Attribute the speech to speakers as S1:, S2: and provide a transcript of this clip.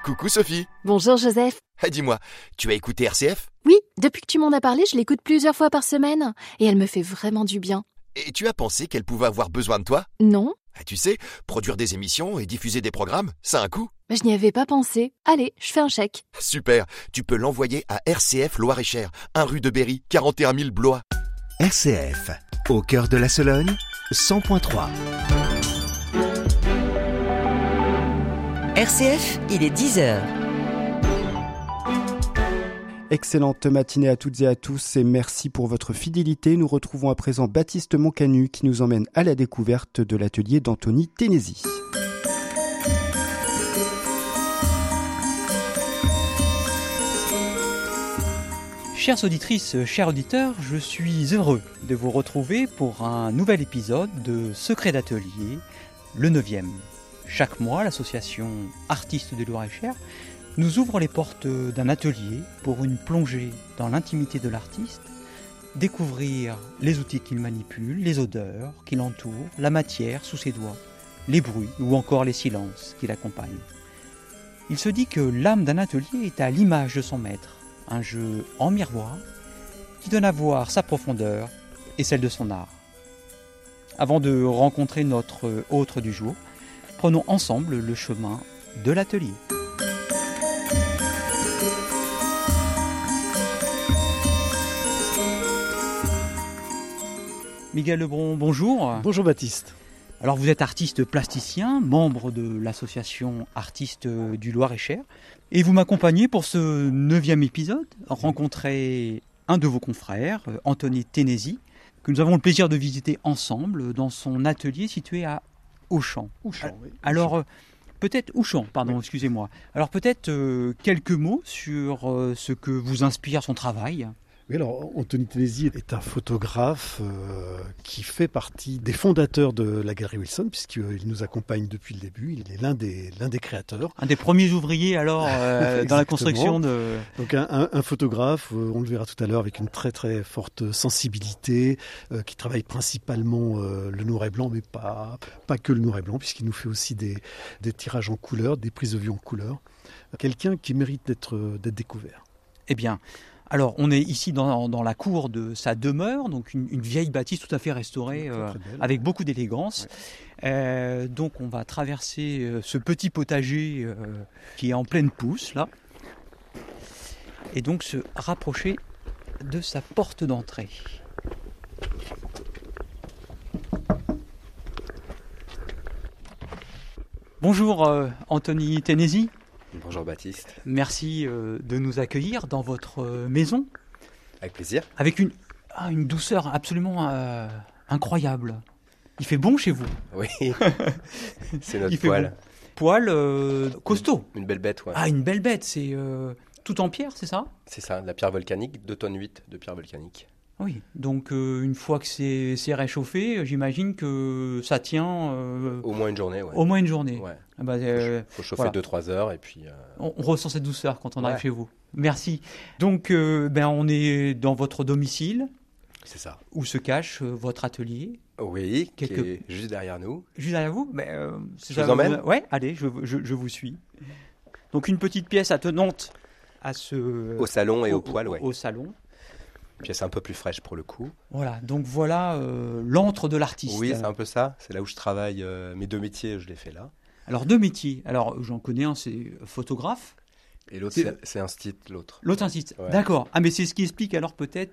S1: Coucou Sophie.
S2: Bonjour Joseph.
S1: Dis-moi, tu as écouté RCF?
S2: Oui, depuis que tu m'en as parlé, je l'écoute plusieurs fois par semaine. Et elle me fait vraiment du bien.
S1: Et tu as pensé qu'elle pouvait avoir besoin de toi?
S2: Non,
S1: Tu sais, produire des émissions et diffuser des programmes, ça a un coût.
S2: mais je n'y avais pas pensé. Allez, je fais un chèque.
S1: Super, tu peux l'envoyer à RCF Loir-et-Cher, 1 rue de Berry, 41 000 Blois.
S3: RCF, au cœur de la Sologne, 100.3.
S4: RCF, il est 10h.
S5: Excellente matinée à toutes et à tous et merci pour votre fidélité. Nous retrouvons à présent Baptiste Moncanu qui nous emmène à la découverte de l'atelier d'Anthony Ténési.
S6: Chères auditrices, chers auditeurs, je suis heureux de vous retrouver pour un nouvel épisode de Secrets d'atelier, le 9e. Chaque mois, l'association Artistes de Loir-et-Cher nous ouvre les portes d'un atelier pour une plongée dans l'intimité de l'artiste, découvrir les outils qu'il manipule, les odeurs qui l'entourent, la matière sous ses doigts, les bruits ou encore les silences qui l'accompagnent. Il se dit que l'âme d'un atelier est à l'image de son maître, un jeu en miroir qui donne à voir sa profondeur et celle de son art. Avant de rencontrer notre hôte du jour, prenons ensemble le chemin de l'atelier. Miguel Lebron, bonjour.
S7: Bonjour Baptiste.
S6: Alors vous êtes artiste plasticien, membre de l'association Artistes du Loir-et-Cher, et vous m'accompagnez pour ce 9e épisode, rencontrer un de vos confrères, Anthony Ténési, que nous avons le plaisir de visiter ensemble dans son atelier situé à Auchan.
S7: Auchan, oui.
S6: Alors, peut-être Auchan, pardon, excusez-moi. Alors peut-être quelques mots sur ce que vous inspire son travail.
S7: Oui, alors Anthony Ténési est un photographe qui fait partie des fondateurs de la Galerie Wilson, puisqu'il nous accompagne depuis le début. Il est l'un des créateurs.
S6: Un des premiers ouvriers alors dans la construction de...
S7: Donc un photographe, on le verra tout à l'heure, avec une très très forte sensibilité, qui travaille principalement le noir et blanc, mais pas que le noir et blanc, puisqu'il nous fait aussi des tirages en couleur, des prises de vue en couleur. Quelqu'un qui mérite d'être découvert.
S6: Eh bien... Alors, on est ici dans la cour de sa demeure, donc une vieille bâtisse tout à fait restaurée,
S7: très belle,
S6: avec beaucoup d'élégance. Ouais. Donc, on va traverser ce petit potager qui est en pleine pousse, là. Et donc, se rapprocher de sa porte d'entrée. Bonjour, Anthony Ténési.
S8: Bonjour Baptiste.
S6: Merci de nous accueillir dans votre maison.
S8: Avec plaisir.
S6: Avec une douceur absolument incroyable. Il fait bon chez vous.
S8: Oui, c'est notre poêle.
S6: Bon. Poêle costaud.
S8: Une belle bête, ouais.
S6: Ah, une belle bête, c'est tout en pierre, c'est ça?
S8: C'est ça, de la pierre volcanique, 2 tonnes 8 de pierre volcanique.
S6: Oui, donc une fois que c'est réchauffé, j'imagine que ça tient...
S8: Au moins une journée, ouais.
S6: Au moins une journée.
S8: Ouais.
S6: Ah bah,
S8: faut chauffer 2-3 heures et puis...
S6: On ressent cette douceur quand on arrive chez vous. Merci. Donc, on est dans votre domicile.
S8: C'est ça.
S6: Où se cache votre atelier.
S8: Oui, qui est juste derrière nous.
S6: Juste derrière vous?
S8: Je vous emmène?
S6: Oui, allez, je vous suis. Donc, une petite pièce attenante à ce...
S8: Au salon et au poêle, ouais.
S6: Au salon.
S8: Pièce un peu plus fraîche pour le coup.
S6: Voilà, donc voilà l'antre de l'artiste.
S8: Oui, c'est un peu ça. C'est là où je travaille. Mes 2 métiers, je les fais là.
S6: Alors, 2 métiers. Alors, j'en connais un, c'est photographe.
S8: Et l'autre, c'est un site, l'autre.
S6: L'autre, un site.
S8: Ouais.
S6: D'accord. Ah, mais c'est ce qui explique alors peut-être